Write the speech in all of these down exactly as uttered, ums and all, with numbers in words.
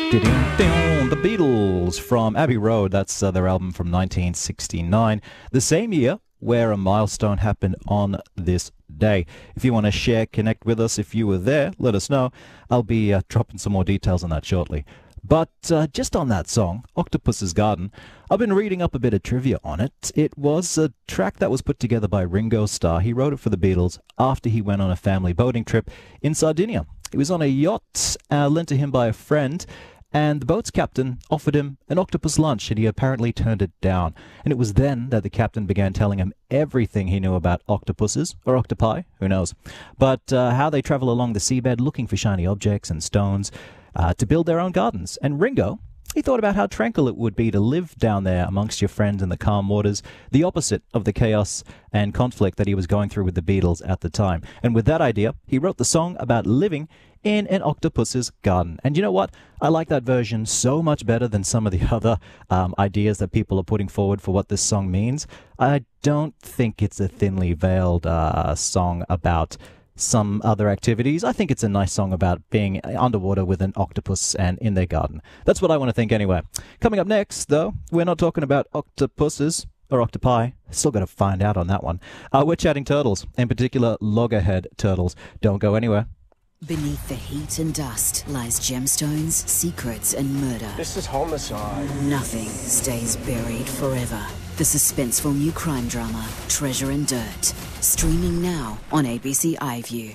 The Beatles from Abbey Road. That's uh, their album from nineteen sixty-nine, the same year where a milestone happened on this day. If you want to share, connect with us, if you were there, let us know. I'll be uh, dropping some more details on that shortly. But uh, just on that song, Octopus's Garden, I've been reading up a bit of trivia on it. It was a track that was put together by Ringo Starr. He wrote it for the Beatles after he went on a family boating trip in Sardinia. He was on a yacht uh, lent to him by a friend, and the boat's captain offered him an octopus lunch, and he apparently turned it down. And it was then that the captain began telling him everything he knew about octopuses, or octopi, who knows, but uh, how they travel along the seabed looking for shiny objects and stones uh, to build their own gardens. And Ringo, he thought about how tranquil it would be to live down there amongst your friends in the calm waters, the opposite of the chaos and conflict that he was going through with the Beatles at the time. And with that idea, he wrote the song about living in an octopus's garden. And you know what? I like that version so much better than some of the other um, ideas that people are putting forward for what this song means. I don't think it's a thinly veiled uh, song about some other activities. I think it's a nice song about being underwater with an octopus and in their garden. That's what I want to think anyway. Coming up next, though, we're not talking about octopuses or octopi. Still got to find out on that one. Uh, we're chatting turtles, in particular loggerhead turtles. Don't go anywhere. Beneath the heat and dust lies gemstones, secrets, and murder. This is homicide. Nothing stays buried forever. The suspenseful new crime drama, Treasure and Dirt, streaming now on A B C iView.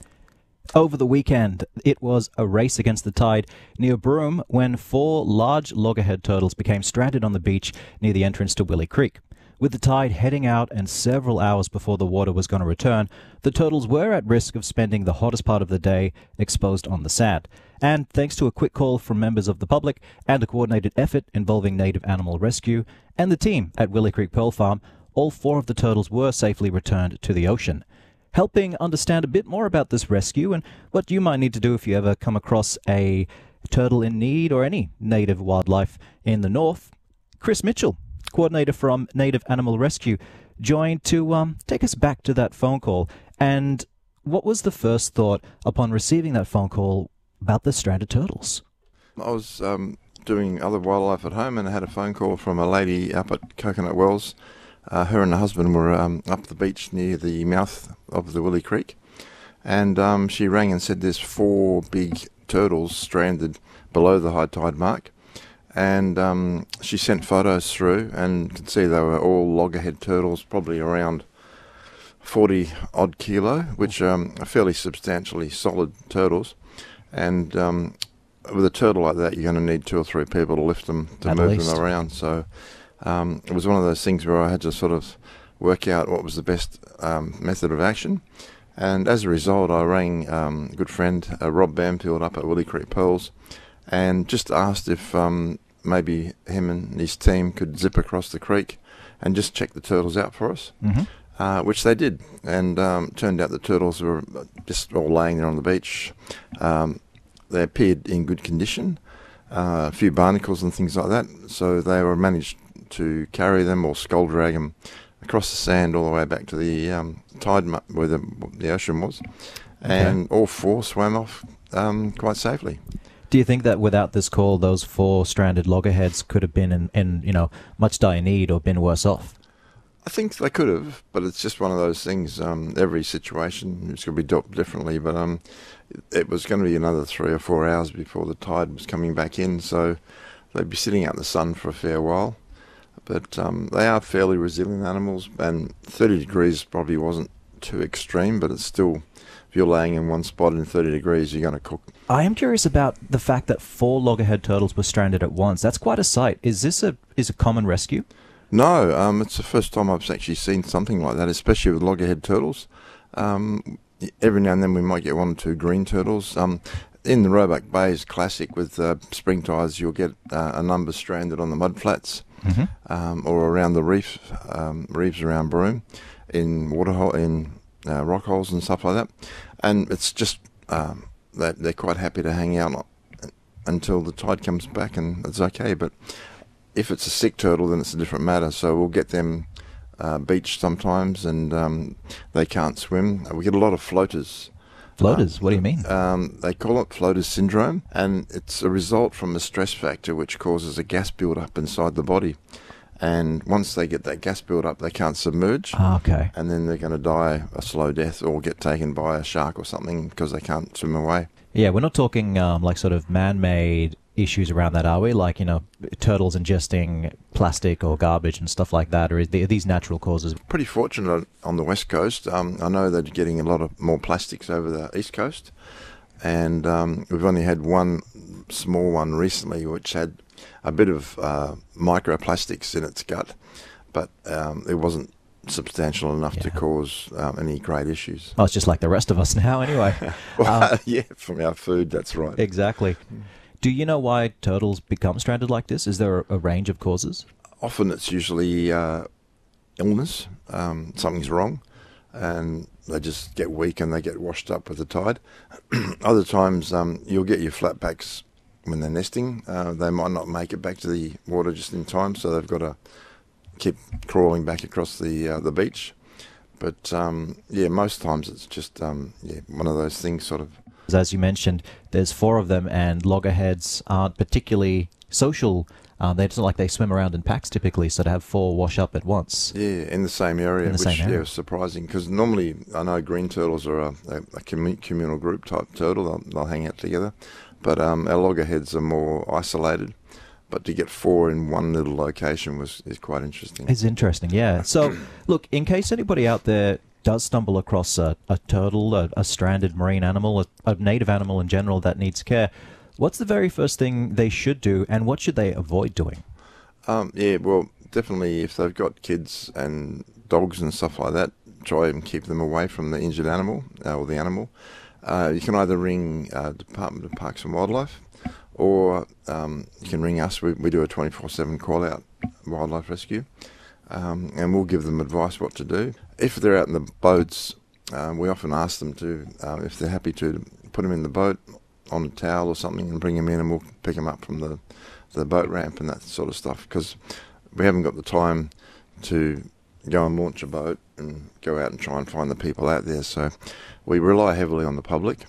Over the weekend, it was a race against the tide near Broome when four large loggerhead turtles became stranded on the beach near the entrance to Willie Creek. With the tide heading out and several hours before the water was going to return, the turtles were at risk of spending the hottest part of the day exposed on the sand. And thanks to a quick call from members of the public and a coordinated effort involving Native Animal Rescue and the team at Willie Creek Pearl Farm, all four of the turtles were safely returned to the ocean. Helping understand a bit more about this rescue and what you might need to do if you ever come across a turtle in need or any native wildlife in the north, Chris Mitchell, coordinator from Native Animal Rescue, joined to um, take us back to that phone call. And what was the first thought upon receiving that phone call about the stranded turtles? I was um, doing other wildlife at home and I had a phone call from a lady up at Coconut Wells. Uh, her and her husband were um, up the beach near the mouth of the Willie Creek, and um, she rang and said there's four big turtles stranded below the high tide mark. And um, she sent photos through, and you can see they were all loggerhead turtles, probably around forty odd kilo, which um, are fairly substantially solid turtles. And um, with a turtle like that, you're going to need two or three people to lift them, to At move least. them around. So um, it was one of those things where I had to sort of work out what was the best um, method of action. And as a result, I rang um, a good friend, uh, Rob Bamfield, up at Willie Creek Pearls, and just asked if um, maybe him and his team could zip across the creek and just check the turtles out for us, Mm-hmm. uh, which they did. And um, turned out the turtles were just all laying there on the beach. Um, they appeared in good condition, uh, a few barnacles and things like that, so they were managed to carry them or skull drag them across the sand all the way back to the um, tide mu- where the, the ocean was, and all four swam off um, quite safely. Do you think that without this call, those four stranded loggerheads could have been in, in you know, much dire need or been worse off? I think they could have, but it's just one of those things. Um, every situation is going to be dealt differently, but um, it was going to be another three or four hours before the tide was coming back in, so they'd be sitting out in the sun for a fair while. But um, they are fairly resilient animals, and thirty degrees probably wasn't too extreme, but it's still, if you're laying in one spot in thirty degrees, you're going to cook. I am curious about the fact that four loggerhead turtles were stranded at once. That's quite a sight. Is this a is a common rescue? No, um, it's the first time I've actually seen something like that, especially with loggerhead turtles. Um, every now and then we might get one or two green turtles. Um, in the Roebuck Bay is classic with uh, spring tides. You'll get uh, a number stranded on the mudflats, Mm-hmm. um, or around the reef, um, reefs around Broome, in waterhole, in uh, rock holes and stuff like that. And it's just um, they're, they're quite happy to hang out until the tide comes back, and it's okay. But if it's a sick turtle, then it's a different matter. So we'll get them uh, beached sometimes, and um, they can't swim. We get a lot of floaters Floaters? What do you mean? Um, they call it floaters syndrome, and it's a result from a stress factor which causes a gas build-up inside the body. And once they get that gas build-up, they can't submerge. Ah, okay. And then they're going to die a slow death or get taken by a shark or something because they can't swim away. Yeah, we're not talking um, like sort of man-made issues around that, are we? Like, you know, turtles ingesting plastic or garbage and stuff like that, or are these natural causes? Pretty fortunate on the west coast. Um, I know they're getting a lot of more plastics over the east coast, and um, we've only had one small one recently which had a bit of uh, microplastics in its gut, but um, it wasn't substantial enough Yeah. to cause um, any great issues. Oh, it's just like the rest of us now anyway. Well, Uh, yeah, from our food, that's right. exactly. Do you know why turtles become stranded like this? Is there a, a range of causes? Often it's usually uh, illness, um, something's wrong, and they just get weak and they get washed up with the tide. Other times um, you'll get your flatbacks when they're nesting. Uh, they might not make it back to the water just in time, so they've got to keep crawling back across the uh, the beach. But um, yeah, most times it's just um, yeah one of those things sort of. As you mentioned, there's four of them, and loggerheads aren't particularly social. Uh, they're just like they swim around in packs typically, so to have four wash up at once. Yeah, in the same area, In the which same area. yeah, was surprising because normally I know green turtles are a, a, a commu- communal group type turtle. They'll, they'll hang out together, but um, our loggerheads are more isolated. But to get four in one little location was is quite interesting. It's interesting, yeah. So, look, in case anybody out there does stumble across a, a turtle, a, a stranded marine animal, a, a native animal in general that needs care, what's the very first thing they should do, and what should they avoid doing? Um, yeah, well, definitely if they've got kids and dogs and stuff like that, try and keep them away from the injured animal uh, or the animal. Uh, you can either ring uh, Department of Parks and Wildlife, or um, you can ring us. We, we do a twenty-four seven call-out wildlife rescue, um, and we'll give them advice what to do. If they're out in the boats, uh, we often ask them to, uh, if they're happy to, put them in the boat on a towel or something and bring them in, and we'll pick them up from the, the boat ramp and that sort of stuff, because we haven't got the time to go and launch a boat and go out and try and find the people out there. So we rely heavily on the public.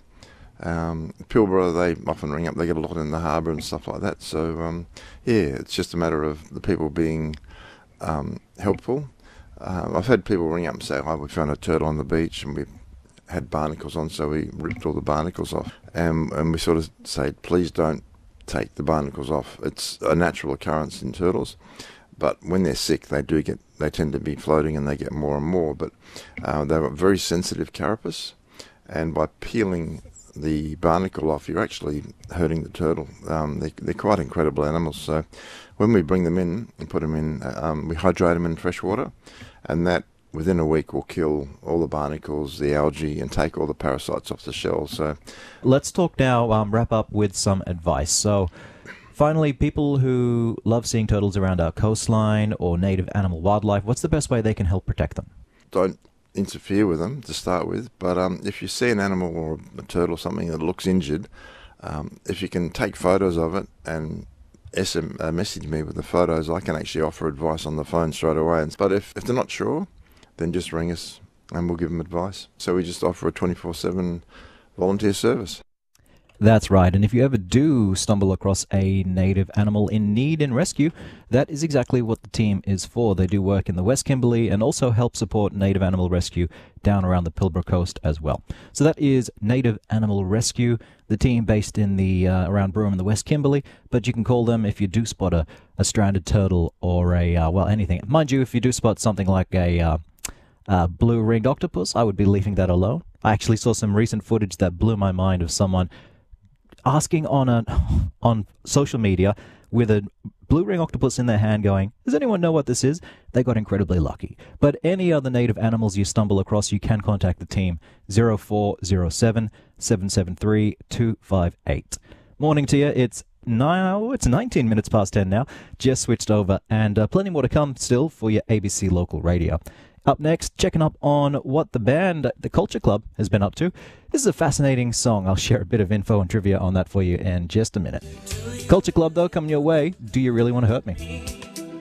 Um, Pilbara, they often ring up, they get a lot in the harbour and stuff like that. So, um, yeah, it's just a matter of the people being um, helpful. Uh, I've had people ring up and say, oh, we found a turtle on the beach and we had barnacles on, so we ripped all the barnacles off. And, and we sort of say, please don't take the barnacles off. It's a natural occurrence in turtles. But when they're sick, they do get, they tend to be floating and they get more and more. But uh, they've got very sensitive carapace, and by peeling the barnacle off, you're actually hurting the turtle. Um, they, they're quite incredible animals. So when we bring them in and put them in, um, we hydrate them in fresh water, and that within a week will kill all the barnacles, the algae, and take all the parasites off the shell. So Let's talk now, um, wrap up with some advice. So, finally, people who love seeing turtles around our coastline or native animal wildlife, what's the best way they can help protect them? don't interfere with them to start with, but um, if you see an animal or a turtle or something that looks injured, um, if you can take photos of it and S M, uh, message me with the photos, I can actually offer advice on the phone straight away. But if, if they're not sure, then just ring us and we'll give them advice. So we just offer a twenty-four seven volunteer service. That's right, and if you ever do stumble across a native animal in need in rescue, that is exactly what the team is for. They do work in the West Kimberley and also help support native animal rescue down around the Pilbara coast as well. So that is Native Animal Rescue, the team based in the uh, around Broome in the West Kimberley, but you can call them if you do spot a, a stranded turtle or a, uh, well, anything. Mind you, if you do spot something like a uh, uh, blue-ringed octopus, I would be leaving that alone. I actually saw some recent footage that blew my mind of someone asking on a, on social media with a blue ring octopus in their hand going, does anyone know what this is? They got incredibly lucky. But any other native animals you stumble across, you can contact the team, zero four zero seven, seven seven three, two five eight. Morning to you. It's now it's nineteen minutes past ten now. Just switched over, and uh, plenty more to come still for your A B C local radio. Up next, checking up on what the band, the Culture Club, has been up to. This is a fascinating song. I'll share a bit of info and trivia on that for you in just a minute. Culture Club, though, coming your way. Do You Really Want to Hurt Me?